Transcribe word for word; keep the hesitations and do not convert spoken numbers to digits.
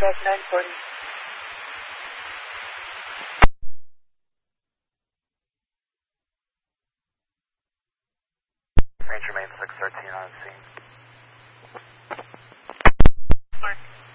nine forty. Ranger main six thirteen on scene. Mark.